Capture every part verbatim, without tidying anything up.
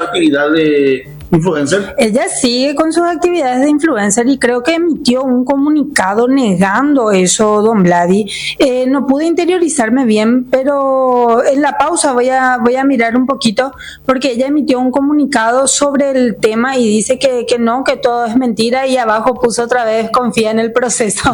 actividad de influencer? Ella sigue con sus actividades de influencer y creo que emitió un comunicado negando eso, don Vladi. Eh, no pude interiorizarme bien, pero en la pausa voy a, voy a mirar un poquito porque ella emitió un comunicado sobre el tema y dice que, que no, que todo es mentira y abajo puso otra vez confía en el proceso.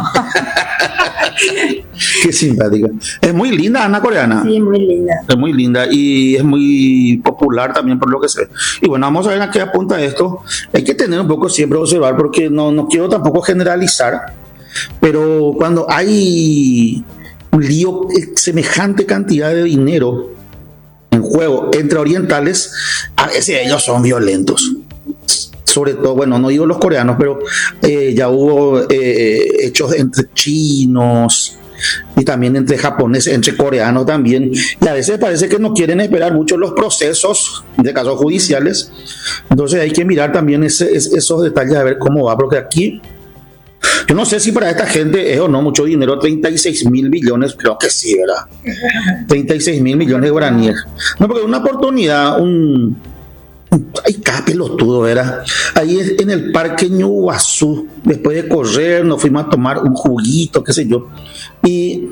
Qué simpática. Es muy linda Ana Coreana. Sí, muy linda. Es muy linda y es muy popular también por lo que sé. Y bueno, vamos a ver a qué apunta esto. Hay que tener un poco siempre observar porque no, no quiero tampoco generalizar, pero cuando hay un lío, semejante cantidad de dinero en juego entre orientales, a veces ellos son violentos. Sobre todo, bueno, no digo los coreanos, pero eh, ya hubo eh, hechos entre chinos y también entre japoneses, entre coreanos también, y a veces parece que no quieren esperar mucho los procesos de casos judiciales, entonces hay que mirar también ese, esos detalles a ver cómo va, porque aquí yo no sé si para esta gente es o no mucho dinero, treinta y seis mil billones, creo que sí, ¿verdad? treinta y seis mil millones de guaraníes, no, porque una oportunidad, un ay, cada pelotudo era ahí en el parque Ñuguazú, después de correr nos fuimos a tomar un juguito, qué sé yo, y,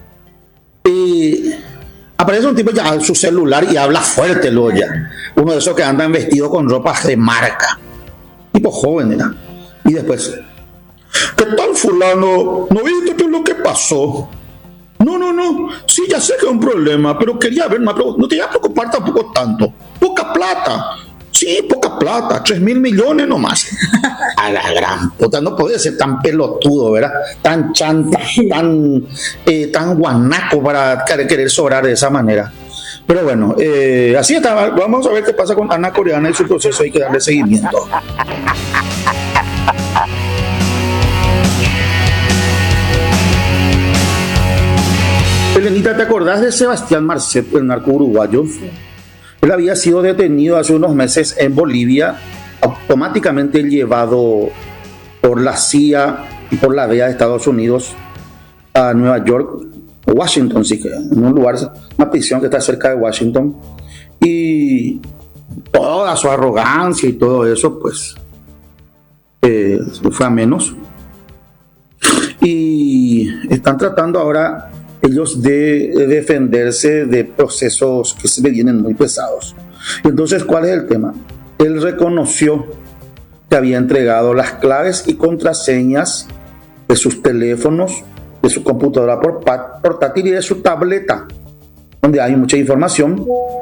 y aparece un tipo ya en su celular y habla fuerte luego ya, uno de esos que andan vestidos con ropa de marca, tipo joven era, y después ¿qué tal fulano? ¿No viste qué es lo que pasó? No, no, no, sí, ya sé que es un problema, pero quería ver, no te iba a preocupar tampoco tanto, poca plata. Sí, poca plata, tres mil millones nomás. A la gran puta, no puede ser tan pelotudo, ¿verdad? Tan chanta, tan, eh, tan guanaco para querer sobrar de esa manera. Pero bueno, eh, así está. Vamos a ver qué pasa con Ana Coreana y su proceso. Hay que darle seguimiento. Elenita, ¿te acordás de Sebastián Marcet, el narco uruguayo? Sí. Él había sido detenido hace unos meses en Bolivia, automáticamente llevado por la C I A y por la D E A de Estados Unidos a Nueva York, Washington, sí, en un lugar, una prisión que está cerca de Washington. Y toda su arrogancia y todo eso, pues, eh, fue a menos. Y están tratando ahora ellos de defenderse de procesos que se le vienen muy pesados. Entonces, ¿cuál es el tema? Él reconoció que había entregado las claves y contraseñas de sus teléfonos, de su computadora portátil y de su tableta, donde hay mucha información.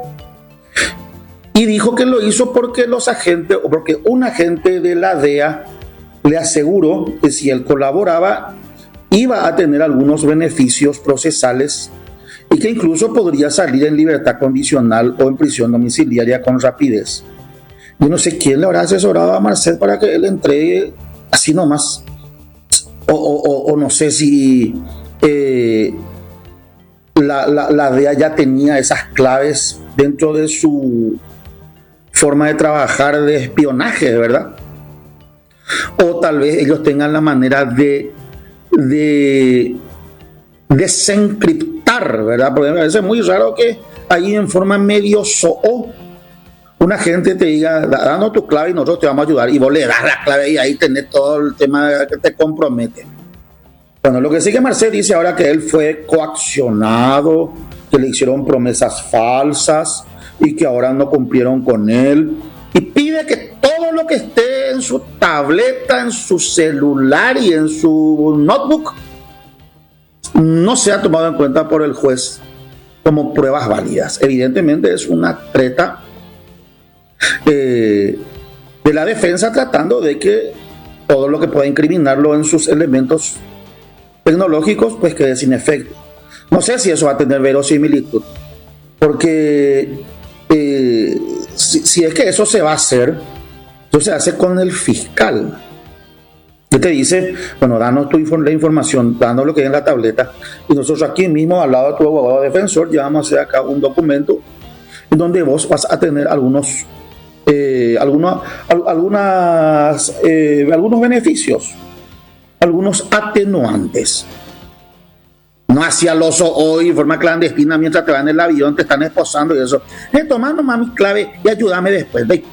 Y dijo que lo hizo porque los agentes, o porque un agente de la D E A le aseguró que si él colaboraba, iba a tener algunos beneficios procesales y que incluso podría salir en libertad condicional o en prisión domiciliaria con rapidez. Yo no sé quién le habrá asesorado a Marcet para que él entregue así nomás. O, o, o no sé si eh, la, la, la D E A ya tenía esas claves dentro de su forma de trabajar de espionaje, ¿verdad? O tal vez ellos tengan la manera de de desencriptar, ¿verdad? Porque me parece muy raro que ahí en forma medio zoo una gente te diga, danos tu clave y nosotros te vamos a ayudar, y vos le das la clave y ahí tenés todo el tema que te compromete. Bueno, lo que sí que Marcet dice ahora que él fue coaccionado, que le hicieron promesas falsas y que ahora no cumplieron con él, y pide que todo lo que esté en su tableta, en su celular y en su notebook no sea tomado en cuenta por el juez como pruebas válidas. Evidentemente es una treta eh, de la defensa tratando de que todo lo que pueda incriminarlo en sus elementos tecnológicos pues quede sin efecto. No sé si eso va a tener verosimilitud, porque eh, si, si es que eso se va a hacer, eso se hace con el fiscal. Él te dice, bueno, danos tu la información, danos lo que hay en la tableta, y nosotros aquí mismo, al lado de tu abogado defensor, llevamos a hacer acá un documento en donde vos vas a tener algunos eh, alguna, algunas eh, algunos beneficios, algunos atenuantes. No hacia el oso hoy en forma clandestina mientras te van en el avión, te están esposando y eso. Eh, toma nomás mi clave y ayúdame después. Ve,